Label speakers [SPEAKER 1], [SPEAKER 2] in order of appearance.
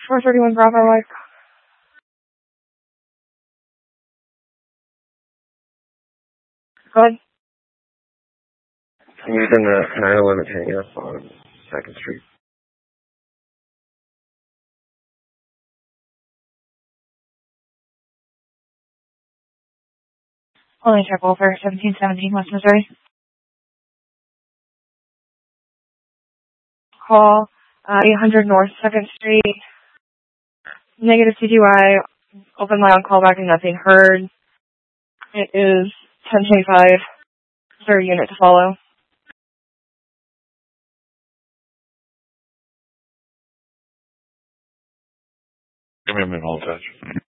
[SPEAKER 1] 431 Bravo, Mike. Go ahead.
[SPEAKER 2] Can you send the 911 hanging up on 2nd Street?
[SPEAKER 1] Only check over 1717 West Missouri. Call 800 North 2nd Street. Negative TTY. Open line on callback and nothing heard. It is 1025. Third unit to follow.
[SPEAKER 3] Give me a minute, hold touch.